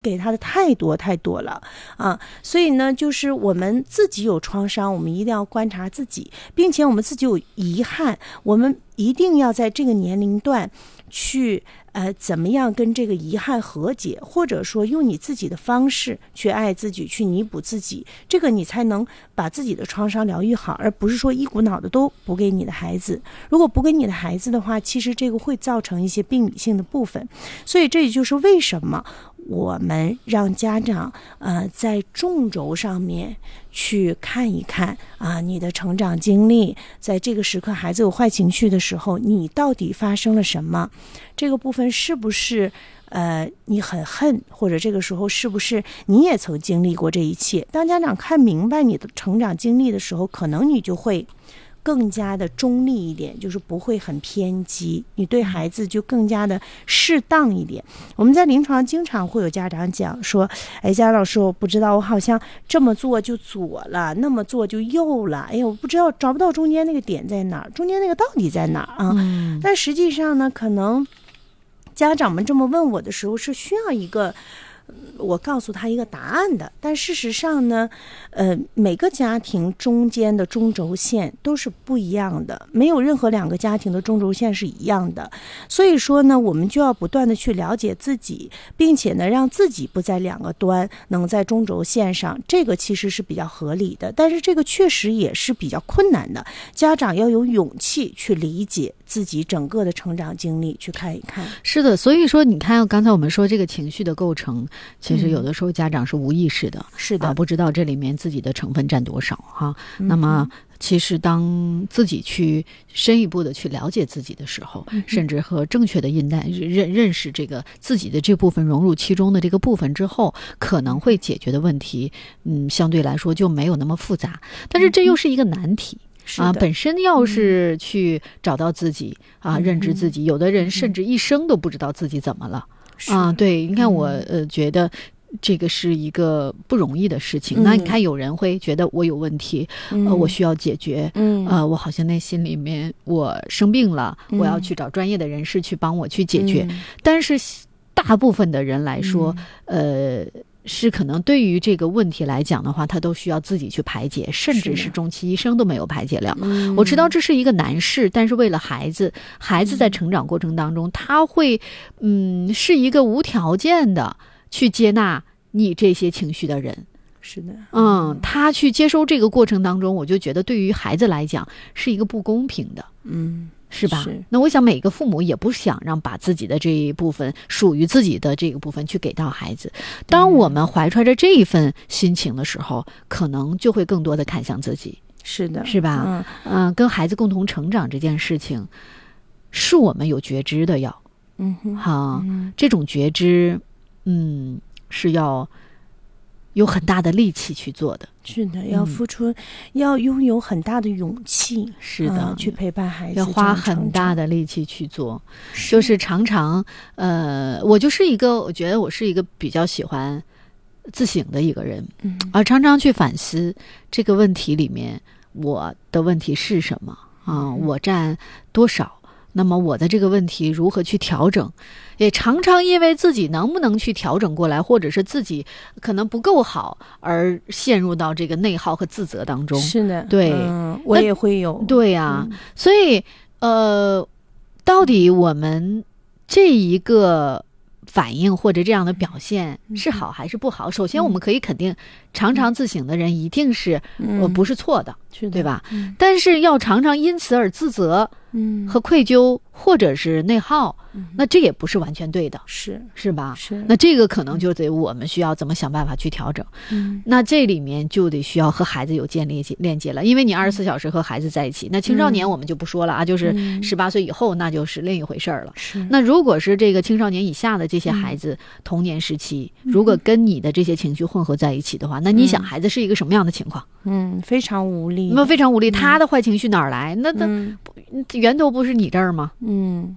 给他的太多太多了啊，所以呢，就是我们自己有创伤，我们一定要观察自己，并且我们自己有遗憾，我们一定要在这个年龄段去怎么样跟这个遗憾和解，或者说用你自己的方式去爱自己，去弥补自己，这个你才能把自己的创伤疗愈好，而不是说一股脑的都补给你的孩子。如果补给你的孩子的话，其实这个会造成一些病理性的部分。所以这也就是为什么我们让家长在纵轴上面去看一看你的成长经历，在这个时刻孩子有坏情绪的时候，你到底发生了什么？这个部分是不是你很恨，或者这个时候是不是你也曾经历过这一切？当家长看明白你的成长经历的时候，可能你就会更加的中立一点，就是不会很偏激，你对孩子就更加的适当一点。我们在临床经常会有家长讲说，佳老师，我不知道，我好像这么做就左了，那么做就右了，我不知道，找不到中间那个点在哪儿，中间那个到底在哪儿啊？但实际上呢，可能家长们这么问我的时候是需要一个我告诉他一个答案的，但事实上呢，每个家庭中间的中轴线都是不一样的，没有任何两个家庭的中轴线是一样的。所以说呢，我们就要不断的去了解自己，并且呢，让自己不在两个端，能在中轴线上，这个其实是比较合理的。但是这个确实也是比较困难的，家长要有勇气去理解自己整个的成长经历，去看一看。 是的，所以说你看，刚才我们说这个情绪的构成，其实有的时候家长是无意识的， 是的， 不知道这里面自己的成分占多少哈。那么其实当自己去深一步的去了解自己的时候，甚至和正确的认识这个自己的这部分融入其中的这个部分之后，可能会解决的问题相对来说就没有那么复杂。但是这又是一个难题。本身要是去找到自己认知自己，有的人甚至一生都不知道自己怎么了对，你看我觉得这个是一个不容易的事情。那你看有人会觉得我有问题，我需要解决，我好像内心里面我生病了，我要去找专业的人士去帮我去解决。但是大部分的人来说是可能对于这个问题来讲的话，他都需要自己去排解，甚至是终其一生都没有排解了。我知道这是一个难事，但是为了孩子在成长过程当中，他会是一个无条件的去接纳你这些情绪的人。 是的， 他去接收这个过程当中，我就觉得对于孩子来讲是一个不公平的。是吧？那我想每个父母也不想让把自己的这一部分属于自己的这个部分去给到孩子。当我们怀揣着这一份心情的时候，可能就会更多的看向自己。 是的， 是吧？跟孩子共同成长这件事情，是我们有觉知的要。这种觉知，是要有很大的力气去做的。 是的，要付出，要拥有很大的勇气。 是的， 去陪伴孩子， 要花很大的力气去做。就是常常，我就是一个，我觉得我是一个比较喜欢自省的一个人，常常去反思这个问题里面我的问题是什么我占多少。那么我的这个问题如何去调整，也常常因为自己能不能去调整过来，或者是自己可能不够好而陷入到这个内耗和自责当中。 是的， 对， 我也会有。 对啊，所以到底我们这一个反应或者这样的表现是好还是不好？首先我们可以肯定，常常自省的人一定是不是错的，对吧？但是要常常因此而自责和愧疚或者是内耗，那这也不是完全对的，是吧？是。那这个可能就得我们需要怎么想办法去调整。那这里面就得需要和孩子有建立链接了，因为你24小时和孩子在一起。那青少年我们就不说了就是18岁以后那就是另一回事了。那如果是这个青少年以下的这些孩子，童年时期如果跟你的这些情绪混合在一起的话，那你想孩子是一个什么样的情况？ 非常无力。 非常无力。他的坏情绪哪儿来？那源头不是你这儿吗？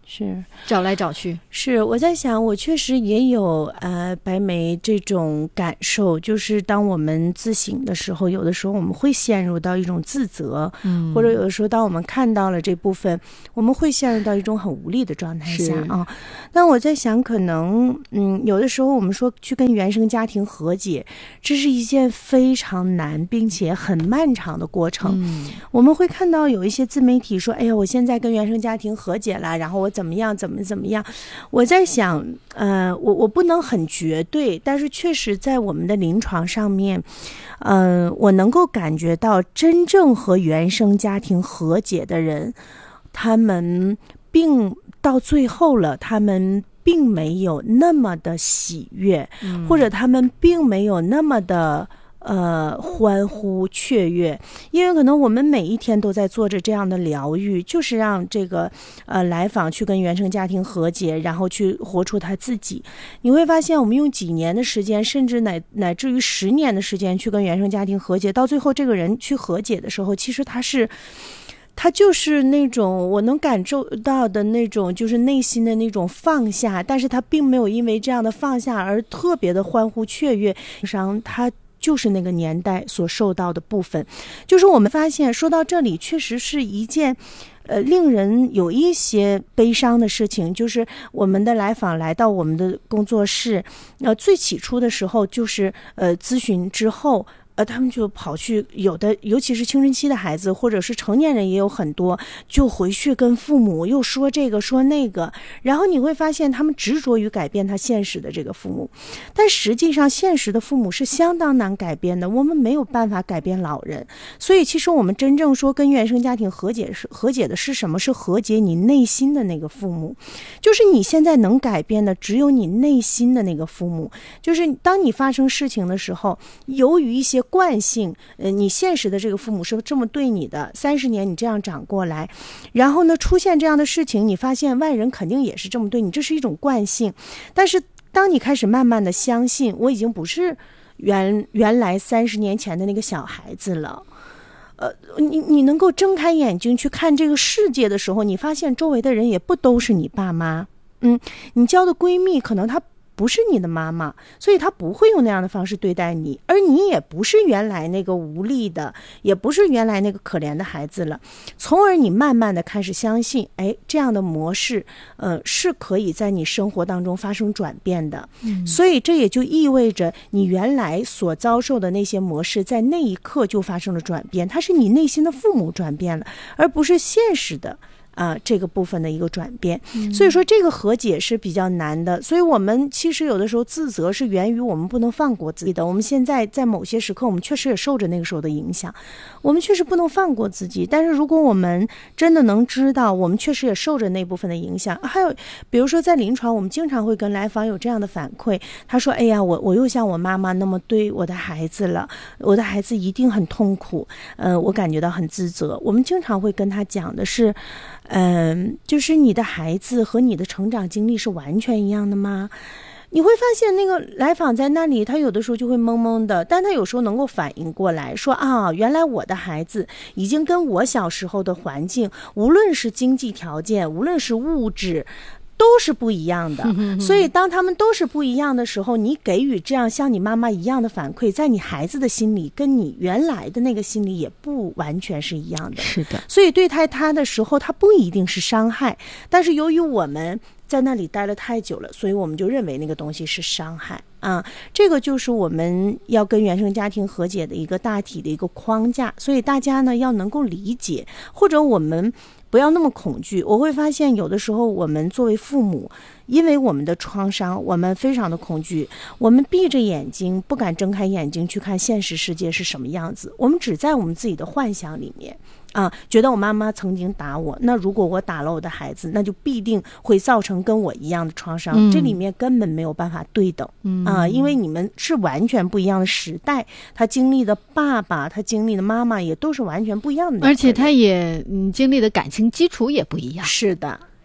是找来找去。 是，我在想，我确实也有白梅这种感受，就是当我们自省的时候，有的时候我们会陷入到一种自责，或者有的时候当我们看到了这部分，我们会陷入到一种很无力的状态下啊。那我在想，可能有的时候我们说去跟原生家庭和解，这是一件非常难并且很漫长的过程。我们会看到有一些自媒体说，哎呀，我现在跟原生家庭和解了，然后我怎么样怎么样。我在想我不能很绝对，但是确实在我们的临床上面我能够感觉到真正和原生家庭和解的人，他们并到最后了，他们并没有那么的喜悦，或者他们并没有那么的欢呼雀跃，因为可能我们每一天都在做着这样的疗愈，就是让这个来访去跟原生家庭和解，然后去活出他自己。你会发现我们用几年的时间，甚至乃至于10年的时间去跟原生家庭和解，到最后这个人去和解的时候，其实他就是那种我能感受到的那种，就是内心的那种放下，但是他并没有因为这样的放下而特别的欢呼雀跃，他就是那个年代所受到的部分。就是我们发现说到这里确实是一件令人有一些悲伤的事情，就是我们的来访来到我们的工作室最起初的时候就是咨询之后他们就跑去，有的尤其是青春期的孩子或者是成年人也有很多，就回去跟父母又说这个说那个，然后你会发现他们执着于改变他现实的这个父母，但实际上现实的父母是相当难改变的，我们没有办法改变老人。所以其实我们真正说跟原生家庭和解的是什么？是和解你内心的那个父母，就是你现在能改变的只有你内心的那个父母。就是当你发生事情的时候，由于一些惯性你现实的这个父母是这么对你的，30年你这样长过来，然后呢出现这样的事情，你发现外人肯定也是这么对你，这是一种惯性。但是当你开始慢慢的相信我已经不是原来30年前的那个小孩子了，你能够睁开眼睛去看这个世界的时候，你发现周围的人也不都是你爸妈，你交的闺蜜可能她不是你的妈妈，所以她不会用那样的方式对待你，而你也不是原来那个无力的，也不是原来那个可怜的孩子了，从而你慢慢的开始相信，这样的模式是可以在你生活当中发生转变的。所以这也就意味着你原来所遭受的那些模式在那一刻就发生了转变，它是你内心的父母转变了，而不是现实的这个部分的一个转变。所以说这个和解是比较难的，所以我们其实有的时候自责是源于我们不能放过自己的。我们现在在某些时刻我们确实也受着那个时候的影响，我们确实不能放过自己，但是如果我们真的能知道我们确实也受着那部分的影响。还有比如说在临床我们经常会跟来访有这样的反馈，他说哎呀我又像我妈妈那么对我的孩子了，我的孩子一定很痛苦，我感觉到很自责。我们经常会跟他讲的是就是你的孩子和你的成长经历是完全一样的吗？你会发现那个来访在那里，他有的时候就会懵懵的，但他有时候能够反应过来说原来我的孩子已经跟我小时候的环境，无论是经济条件，无论是物质，都是不一样的。所以当他们都是不一样的时候，你给予这样像你妈妈一样的反馈，在你孩子的心里跟你原来的那个心里也不完全是一样的。 是的， 所以对待他的时候，他不一定是伤害，但是由于我们在那里待了太久了，所以我们就认为那个东西是伤害这个就是我们要跟原生家庭和解的一个大体的一个框架。所以大家呢要能够理解，或者我们不要那么恐惧。我会发现有的时候我们作为父母，因为我们的创伤，我们非常的恐惧，我们闭着眼睛不敢睁开眼睛去看现实世界是什么样子，我们只在我们自己的幻想里面觉得我妈妈曾经打我，那如果我打了我的孩子，那就必定会造成跟我一样的创伤，这里面根本没有办法对等因为你们是完全不一样的时代，他经历的爸爸，他经历的妈妈也都是完全不一样的， 而且他也经历的感情基础也不一样。 是的，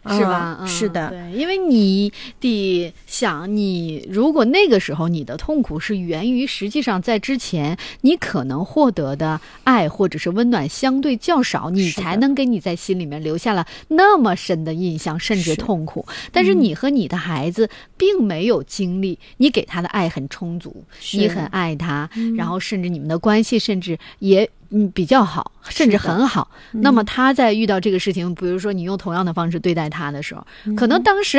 是吧？ 是的， 对，因为你得想，你如果那个时候你的痛苦是源于实际上在之前你可能获得的爱或者是温暖相对较少，你才能给你在心里面留下了那么深的印象，甚至痛苦。但是你和你的孩子并没有经历，你给他的爱很充足，你很爱他，然后甚至你们的关系甚至也比较好，甚至很好。那么他在遇到这个事情，比如说你用同样的方式对待他的时候，可能当时